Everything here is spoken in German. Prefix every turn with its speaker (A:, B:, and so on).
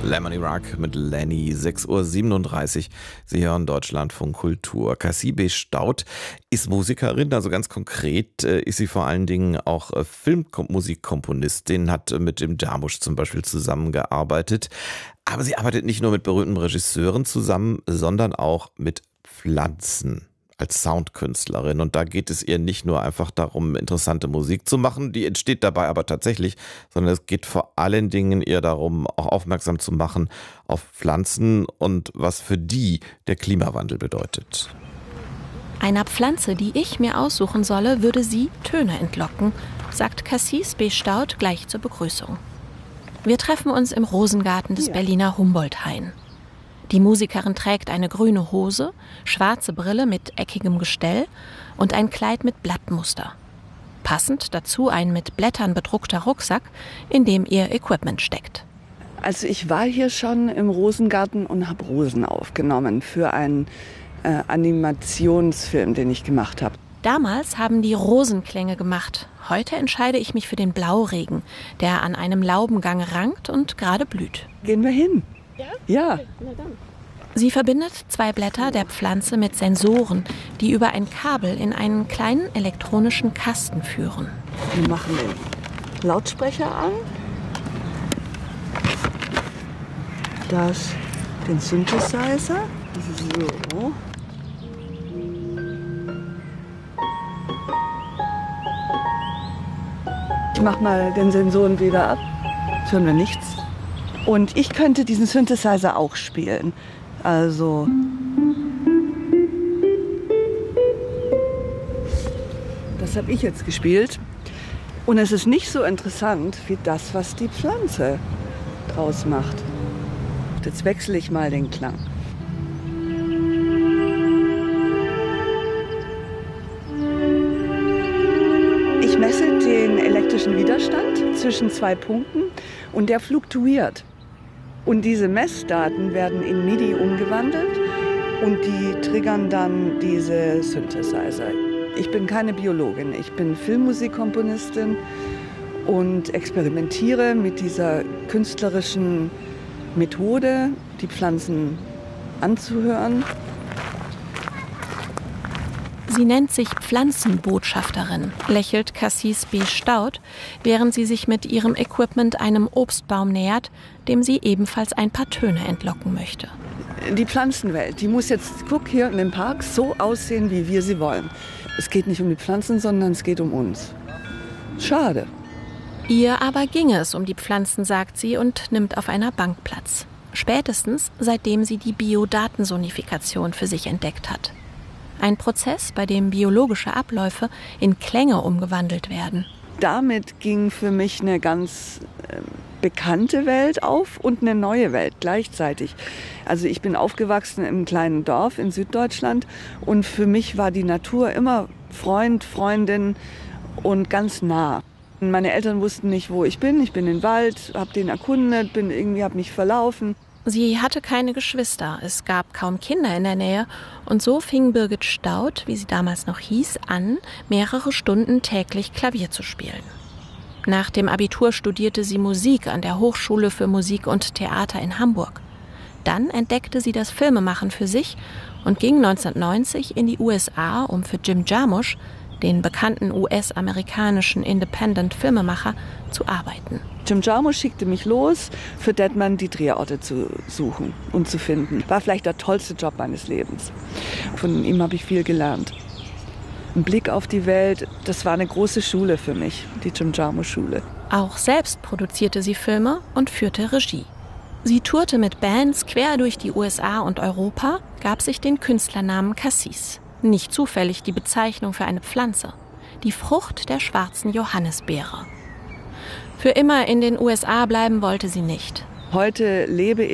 A: Lemony Rock mit Lenny, 6:37 Uhr. Sie hören Deutschlandfunk Kultur. Cassie B. Staudt ist Musikerin, also ganz konkret ist sie vor allen Dingen auch Filmmusikkomponistin, hat mit Jim Jarmusch zum Beispiel zusammengearbeitet. Aber sie arbeitet nicht nur mit berühmten Regisseuren zusammen, sondern auch mit Pflanzen als Soundkünstlerin. Und da geht es ihr nicht nur einfach darum, interessante Musik zu machen, die entsteht dabei aber tatsächlich, sondern es geht vor allen Dingen ihr darum, auch aufmerksam zu machen auf Pflanzen und was für die der Klimawandel bedeutet.
B: Einer Pflanze, die ich mir aussuchen solle, würde sie Töne entlocken, sagt Cassie B. Staudt gleich zur Begrüßung. Wir treffen uns im Rosengarten des Berliner Humboldt-Hain. Die Musikerin trägt eine grüne Hose, schwarze Brille mit eckigem Gestell und ein Kleid mit Blattmuster. Passend dazu ein mit Blättern bedruckter Rucksack, in dem ihr Equipment steckt.
C: Also ich war hier schon im Rosengarten und habe Rosen aufgenommen für einen Animationsfilm, den ich gemacht habe.
B: Damals haben die Rosenklänge gemacht. Heute entscheide ich mich für den Blauregen, der an einem Laubengang rankt und gerade blüht.
C: Gehen wir hin? Ja.
B: Sie verbindet zwei Blätter der Pflanze mit Sensoren, die über ein Kabel in einen kleinen elektronischen Kasten führen.
C: Wir machen den Lautsprecher an. Den Synthesizer. So. Ich mach mal den Sensoren wieder ab. Jetzt hören wir nichts. Und ich könnte diesen Synthesizer auch spielen. Also das habe ich jetzt gespielt. Und es ist nicht so interessant wie das, was die Pflanze draus macht. Jetzt wechsle ich mal den Klang. Ich messe den elektrischen Widerstand zwischen zwei Punkten und der fluktuiert. Und diese Messdaten werden in MIDI umgewandelt und die triggern dann diese Synthesizer. Ich bin keine Biologin, ich bin Filmmusikkomponistin und experimentiere mit dieser künstlerischen Methode, die Pflanzen anzuhören.
B: Sie nennt sich Pflanzenbotschafterin, lächelt Cassie B. Staudt, während sie sich mit ihrem Equipment einem Obstbaum nähert, dem sie ebenfalls ein paar Töne entlocken möchte.
C: Die Pflanzenwelt, die muss jetzt, guck hier in dem Park, so aussehen, wie wir sie wollen. Es geht nicht um die Pflanzen, sondern es geht um uns. Schade.
B: Ihr aber ginge es um die Pflanzen, sagt sie und nimmt auf einer Bank Platz. Spätestens, seitdem sie die Biodatensonifikation für sich entdeckt hat. Ein Prozess, bei dem biologische Abläufe in Klänge umgewandelt werden.
C: Damit ging für mich eine ganz bekannte Welt auf und eine neue Welt gleichzeitig. Also ich bin aufgewachsen im kleinen Dorf in Süddeutschland und für mich war die Natur immer Freund, Freundin und ganz nah. Meine Eltern wussten nicht, wo ich bin. Ich bin im Wald, habe den erkundet, habe mich verlaufen.
B: Sie hatte keine Geschwister, es gab kaum Kinder in der Nähe und so fing Birgit Staudt, wie sie damals noch hieß, an, mehrere Stunden täglich Klavier zu spielen. Nach dem Abitur studierte sie Musik an der Hochschule für Musik und Theater in Hamburg. Dann entdeckte sie das Filmemachen für sich und ging 1990 in die USA, um für Jim Jarmusch, den bekannten US-amerikanischen Independent-Filmemacher, zu arbeiten.
C: Jim Jarmusch schickte mich los, für Deadman die Drehorte zu suchen und zu finden. War vielleicht der tollste Job meines Lebens. Von ihm habe ich viel gelernt. Ein Blick auf die Welt, das war eine große Schule für mich, die Jim Jarmusch-Schule.
B: Auch selbst produzierte sie Filme und führte Regie. Sie tourte mit Bands quer durch die USA und Europa, gab sich den Künstlernamen Cassis. Nicht zufällig die Bezeichnung für eine Pflanze, die Frucht der schwarzen Johannisbeere. Für immer in den USA bleiben wollte sie nicht.
C: Heute lebe